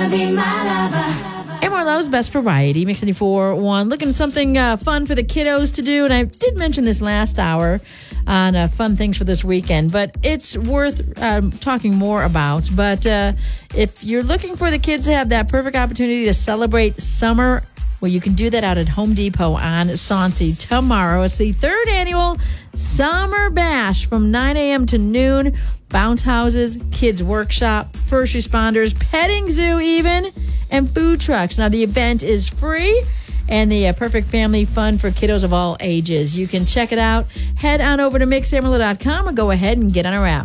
be my lover. Amor Love's Best Variety, Mix 94.1. Looking at something fun for the kiddos to do. And I did mention this last hour on fun things for this weekend, but it's worth talking more about. But if you're looking for the kids to have that perfect opportunity to celebrate summer, well, you can do that out at Home Depot on Sauncey tomorrow. It's the third annual Summer Bash from 9 a.m. to noon. Bounce houses, kids workshop, first responders, petting zoo even, and food trucks. Now, the event is free and the perfect family fun for kiddos of all ages. You can check it out. Head on over to mixamarillo.com or go ahead and get on our app.